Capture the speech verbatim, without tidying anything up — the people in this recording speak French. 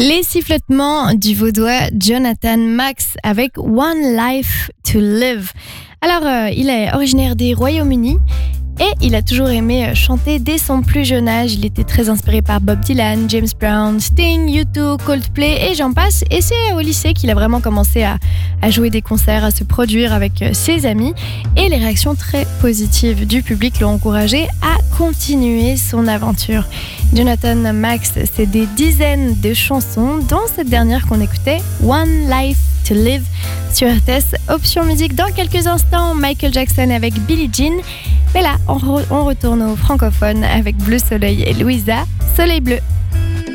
Les sifflotements du vaudois Jonathan Max avec One Life to Live. Alors, euh, il est originaire des Royaumes-Unis et il a toujours aimé chanter dès son plus jeune âge. Il était très inspiré par Bob Dylan, James Brown, Sting, U deux, Coldplay et j'en passe. Et c'est au lycée qu'il a vraiment commencé à, à jouer des concerts, à se produire avec ses amis. Et les réactions très positives du public l'ont encouragé à continuer son aventure. Jonathan Max, c'est des dizaines de chansons, dont cette dernière qu'on écoutait, One Life to Live, sur R T S Option Musique. Dans quelques instants, Michael Jackson avec Billie Jean. Mais là, on, re- on retourne au francophone avec Bleu Soleil et Louisa, Soleil Bleu.